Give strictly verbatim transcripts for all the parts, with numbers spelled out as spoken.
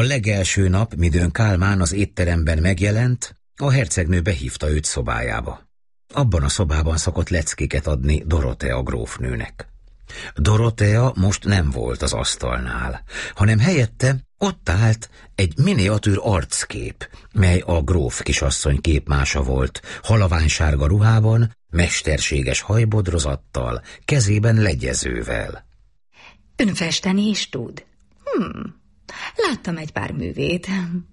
legelső nap, midőn Kálmán az étteremben megjelent, a hercegnő behívta őt szobájába. Abban a szobában szokott leckéket adni Dorotea grófnőnek. Dorotea most nem volt az asztalnál, hanem helyette ott állt egy miniatűr arckép, mely a gróf kisasszony képmása volt, halaványsárga ruhában, mesterséges hajbodrozattal, kezében legyezővel. Ön festeni is tud? Hm, láttam egy pár művét.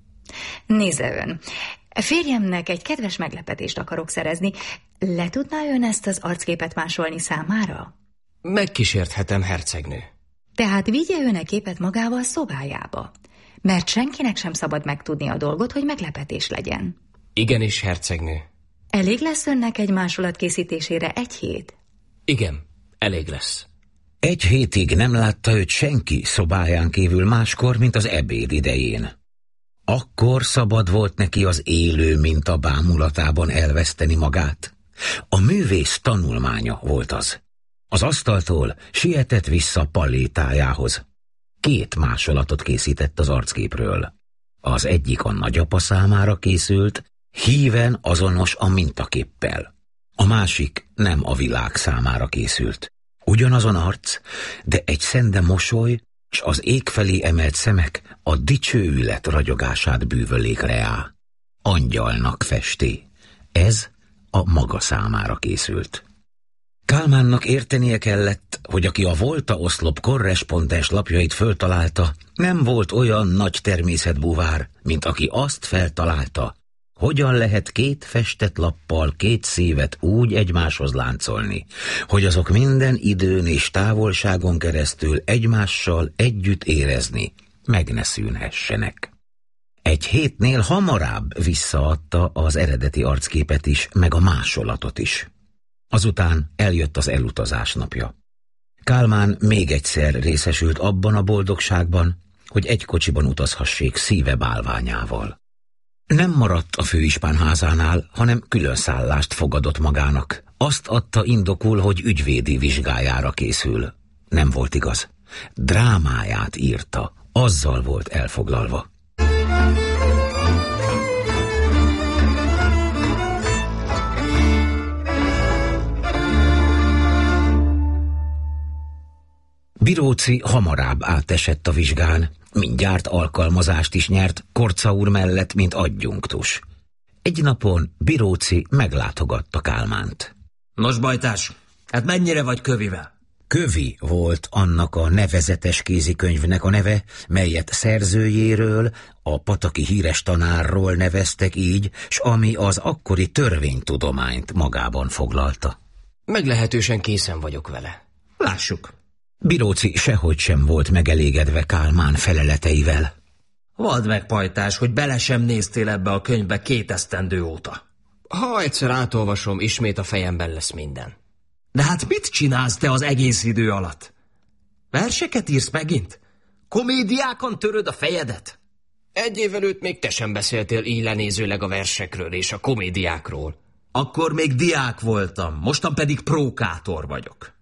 Nézze ön, férjemnek egy kedves meglepetést akarok szerezni. Le tudná ön ezt az arcképet másolni számára? Megkísérthetem, hercegnő. Tehát vigye ön a képet magával szobájába, mert senkinek sem szabad megtudni a dolgot, hogy meglepetés legyen. Igenis, hercegnő. Elég lesz önnek egy másolat készítésére egy hét? Igen, elég lesz. Egy hétig nem látta őt senki szobáján kívül máskor, mint az ebéd idején. Akkor szabad volt neki az élő minta bámulatában elveszteni magát. A művész tanulmánya volt az. Az asztaltól sietett vissza palétájához. Két másolatot készített az arcképről. Az egyik a nagyapa számára készült, híven azonos a mintaképpel. A másik nem a világ számára készült. Ugyanazon arc, de egy szende mosoly, s az ég felé emelt szemek a dicsőület ragyogását bűvölik reá. Angyalnak festi. Ez a maga számára készült. Kálmánnak értenie kellett, hogy aki a Volta oszlop korrespondens lapjait föltalálta, nem volt olyan nagy természetbúvár, mint aki azt feltalálta, hogyan lehet két festett lappal két szívet úgy egymáshoz láncolni, hogy azok minden időn és távolságon keresztül egymással együtt érezni, meg ne szűnhessenek. Egy hétnél hamarabb visszaadta az eredeti arcképet is, meg a másolatot is. Azután eljött az elutazás napja. Kálmán még egyszer részesült abban a boldogságban, hogy egy kocsiban utazhassék szíve bálványával. Nem maradt a főispán házánál, hanem külön szállást fogadott magának. Azt adta indokul, hogy ügyvédi vizsgájára készül. Nem volt igaz. Drámáját írta, azzal volt elfoglalva. Biróczy hamarabb átesett a vizsgán, mindjárt alkalmazást is nyert Korcza úr mellett, mint adjunktus. Egy napon Biróczy meglátogatta Kálmánt. Nos, bajtárs, hát mennyire vagy kövivel? Kövi volt annak a nevezetes kézikönyvnek a neve, melyet szerzőjéről, a pataki híres tanárról neveztek így, s ami az akkori törvénytudományt magában foglalta. Meglehetősen készen vagyok vele. Lássuk. Biróczy sehogy sem volt megelégedve Kálmán feleleteivel. Vald meg, pajtás, hogy bele sem néztél ebbe a könyvbe két esztendő óta. Ha egyszer átolvasom, ismét a fejemben lesz minden. De hát mit csinálsz te az egész idő alatt? Verseket írsz megint? Komédiákon töröd a fejedet? Egy év előtt még te sem beszéltél így lenézőleg a versekről és a komédiákról. Akkor még diák voltam, mostan pedig prókátor vagyok.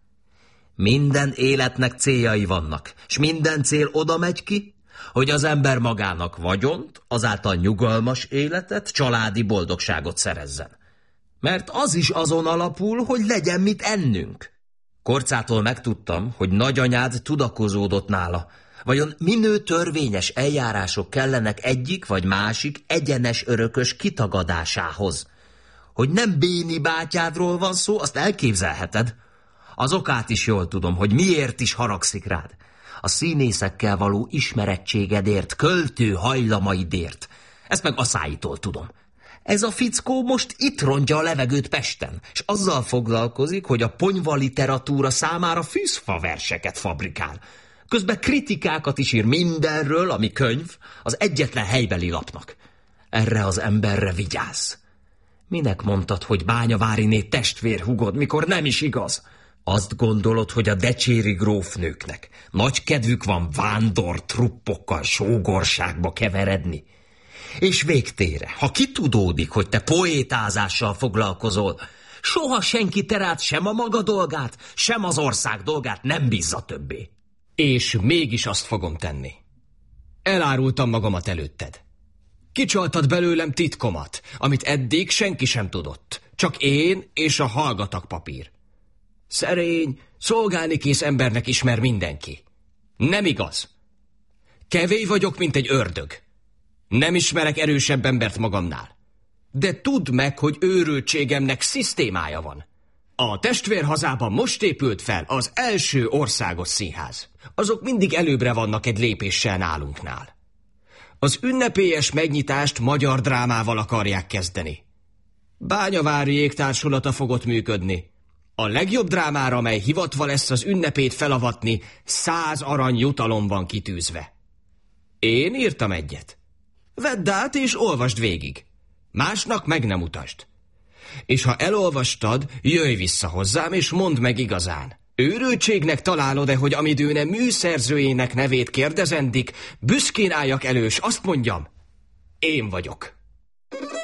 Minden életnek céljai vannak, s minden cél oda megy ki, hogy az ember magának vagyont, azáltal nyugalmas életet, családi boldogságot szerezzen. Mert az is azon alapul, hogy legyen mit ennünk. Korcától megtudtam, hogy nagyanyád tudakozódott nála. Vajon minő törvényes eljárások kellenek egyik vagy másik egyenes örökös kitagadásához? Hogy nem Béni bátyádról van szó, azt elképzelheted. Az okát is jól tudom, hogy miért is haragszik rád. A színészekkel való ismerettségedért, költő hajlamaidért. Ezt meg Aszáitól tudom. Ez a fickó most itt rontja a levegőt Pesten, és azzal foglalkozik, hogy a ponyva literatúra számára fűzfa verseket fabrikál. Közben kritikákat is ír mindenről, ami könyv, az egyetlen helybeli lapnak. Erre az emberre vigyázz. Minek mondtad, hogy Bányaváriné testvérhugod, mikor nem is igaz? Azt gondolod, hogy a decséri grófnőknek nagy kedvük van vándor truppokkal sógorságba keveredni? És végtére, ha kitudódik, hogy te poétázással foglalkozol, soha senki te rád sem a maga dolgát, sem az ország dolgát nem bízza többé. És mégis azt fogom tenni. Elárultam magamat előtted. Kicsaltad belőlem titkomat, amit eddig senki sem tudott. Csak én és a hallgatak papír. Szerény, szolgálni kész embernek ismer mindenki. Nem igaz. Kevély vagyok, mint egy ördög. Nem ismerek erősebb embert magamnál. De tudd meg, hogy őrültségemnek szisztémája van. A testvérhazában most épült fel az első országos színház. Azok mindig előbbre vannak egy lépéssel nálunknál. Az ünnepélyes megnyitást magyar drámával akarják kezdeni. Bányavári Jégtársulata fogott működni. A legjobb drámára, mely hivatva lesz az ünnepét felavatni, száz arany jutalom van kitűzve. Én írtam egyet. Vedd át és olvasd végig. Másnak meg nem utasd. És ha elolvastad, jöjj vissza hozzám, és mondd meg igazán. Őrültségnek találod-e, hogy amidőne műszerzőjének nevét kérdezendik, büszkén álljak elő, s azt mondjam, én vagyok.